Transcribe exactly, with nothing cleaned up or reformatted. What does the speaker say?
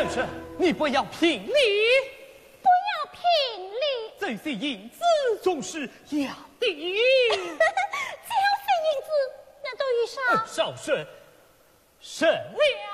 婶婶，你不要评理， 不要评理。 这些银子总是要的。 这样些银子，难道与啥？ 少婶，省略。